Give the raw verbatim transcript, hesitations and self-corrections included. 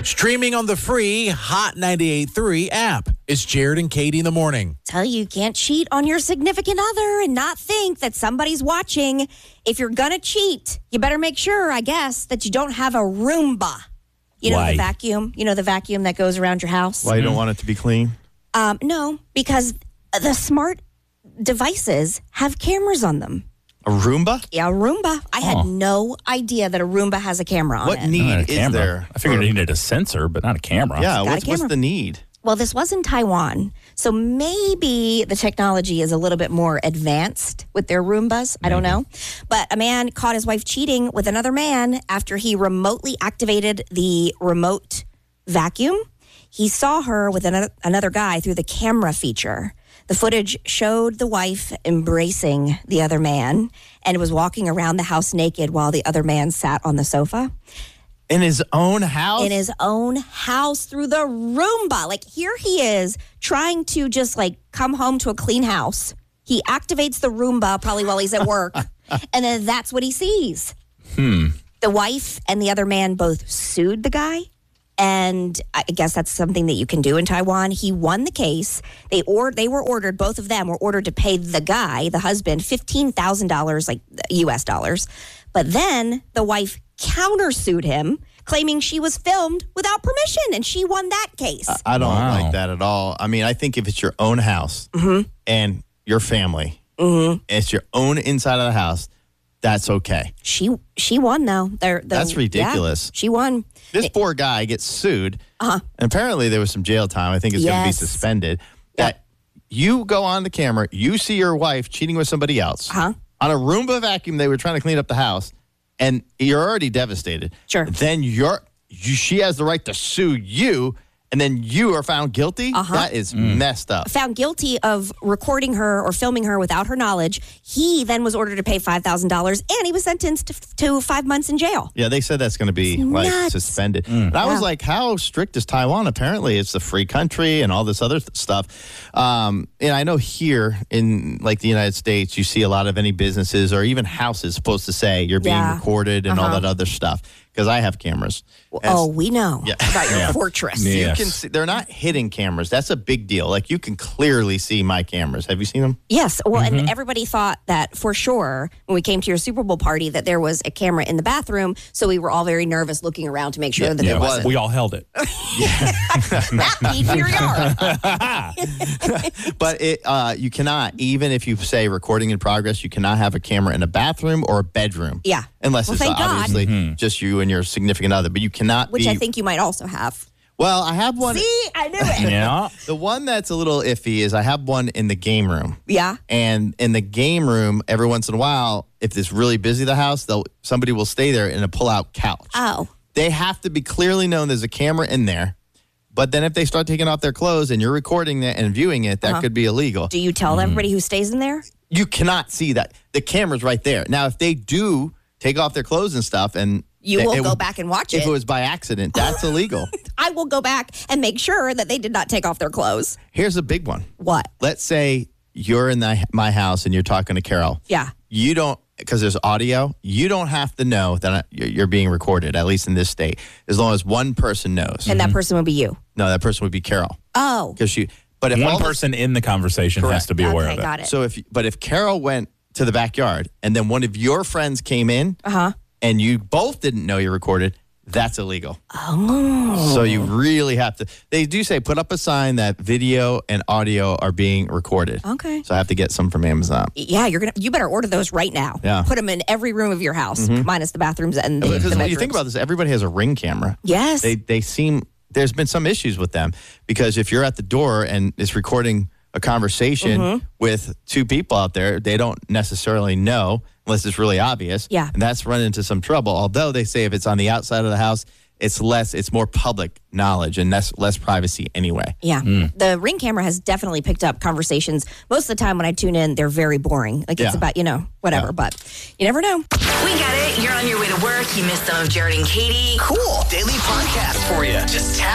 Streaming on the free Hot ninety-eight point three app. It's Jared and Katie in the morning. Tell you you can't cheat on your significant other and not think that somebody's watching. If you're going to cheat, you better make sure, I guess, that you don't have a Roomba. You know, Why? the vacuum, you know, the vacuum that goes around your house. Why you don't want it to be clean? Um, no, because the smart devices have cameras on them. A Roomba? Yeah, a Roomba. I had no idea that a Roomba has a camera on What it. need Not a is camera. there? I figured for- it needed a sensor, but not a camera. Yeah, got a what's, what's camera. the need? Well, this was in Taiwan, so maybe the technology is a little bit more advanced with their Roombas. I don't know. But a man caught his wife cheating with another man after he remotely activated the remote vacuum. He saw her with another, another guy through the camera feature. The footage showed the wife embracing the other man and was walking around the house naked while the other man sat on the sofa. In his own house? In his own house through the Roomba. Like, here he is trying to just, like, come home to a clean house. He activates the Roomba probably while he's at work, and then that's what he sees. Hmm. The wife and the other man both sued the guy, and I guess that's something that you can do in Taiwan. He won the case. They or they were ordered, both of them were ordered to pay the guy, the husband, fifteen thousand dollars, like U S dollars. But then the wife countersued him, claiming she was filmed without permission, and she won that case. I, I don't Wow. like that at all. I mean, I think if it's your own house and your family, Mm-hmm. it's your own inside of the house, that's okay. She she won though. They're, the, That's ridiculous. Yeah, she won. This poor guy gets sued. Uh-huh. And apparently there was some jail time. I think it's going to be Yes. suspended. That you go on the camera, you see your wife cheating with somebody else. Uh-huh. On a Roomba vacuum, they were trying to clean up the house, and you're already devastated. Sure. Then you're, you, she has the right to sue you, and then you are found guilty? Uh-huh. That is messed up. Found guilty of recording her or filming her without her knowledge. He then was ordered to pay five thousand dollars, and he was sentenced to, to five months in jail. Yeah, they said that's going to be like nuts. suspended. And I was Yeah. like, how strict is Taiwan? Apparently, it's a free country and all this other th- stuff. Um, and I know here in like the United States, you see a lot of any businesses or even houses supposed to say you're being Yeah. recorded and all Uh-huh. that other stuff. Because I have cameras. And Oh, we know Yeah. about your Yeah. fortress. Yeah. you Yes. can see, they're not hidden cameras. That's a big deal. Like you can clearly see my cameras. Have you seen them? Yes. Well, Mm-hmm. and everybody thought that for sure when we came to your Super Bowl party that there was a camera in the bathroom. So we were all very nervous looking around to make sure Yeah, that Yeah, there wasn't. we all held it. That Pete, here you are. But it, uh, you cannot, even if you say recording in progress, you cannot have a camera in a bathroom or a bedroom. Yeah. Unless Well, it's thank God. obviously just you and your significant other. But you cannot Which be. I think you might also have. Well, I have one. See, I knew it. Yeah. The one that's a little iffy is I have one in the game room. Yeah. And in the game room, every once in a while, if it's really busy, the house, they'll somebody will stay there in a pull-out couch. Oh. They have to be clearly known there's a camera in there. But then if they start taking off their clothes and you're recording it and viewing it, that Uh-huh. could be illegal. Do you tell everybody who stays in there? You cannot see that. The camera's right there. Now, if they do take off their clothes and stuff and You it- will it go would- back and watch if it. it was by accident, that's illegal. I will go back and make sure that they did not take off their clothes. Here's a big one. What? Let's say you're in the, my house and you're talking to Carol. Yeah. You don't, because there's audio, you don't have to know that you're you're being recorded, at least in this state, as long as one person knows. And that person would be you. No, that person would be Carol. Oh. Because she, but if all One the- person in the conversation has Correct. to be aware Okay, of it. got it. So if, but if Carol went to the backyard and then one of your friends came in Uh-huh. and you both didn't know you recorded, that's illegal. Oh. So you really have to. They do say put up a sign that video and audio are being recorded. Okay. So I have to get some from Amazon. Yeah, you're gonna. You better order those right now. Yeah. Put them in every room of your house, minus the bathrooms and the, Because the when bedrooms. you think about this, everybody has a Ring camera. Yes. They they seem there's been some issues with them because if you're at the door and it's recording a conversation Mm-hmm. with two people out there, they don't necessarily know unless it's really obvious. Yeah. And that's run into some trouble. Although they say if it's on the outside of the house, it's less, it's more public knowledge and less less privacy anyway. Yeah. The Ring camera has definitely picked up conversations. Most of the time when I tune in, they're very boring. Like it's Yeah. about, you know, whatever, Yeah. but you never know. We get it. You're on your way to work. You missed some of Jared and Katie. Cool. Daily podcast for you. Just tap